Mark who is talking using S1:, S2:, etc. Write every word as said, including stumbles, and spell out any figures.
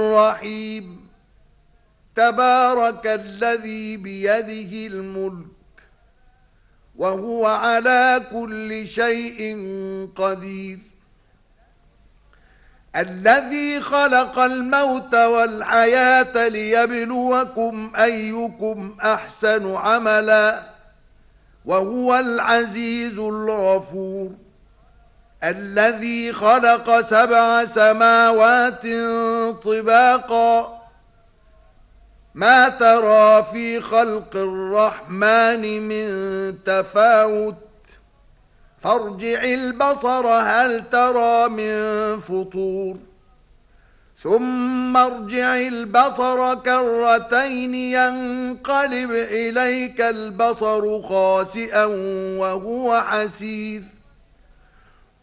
S1: رحيم. تبارك الذي بيده الملك وهو على كل شيء قدير. الذي خلق الموت والحياة ليبلوكم أيكم أحسن عملا وهو العزيز الغفور. الذي خلق سبع سماوات طباقا ما ترى في خلق الرحمن من تفاوت فارجع البصر هل ترى من فطور ثم ارجع البصر كرتين ينقلب إليك البصر خاسئا وهو حسير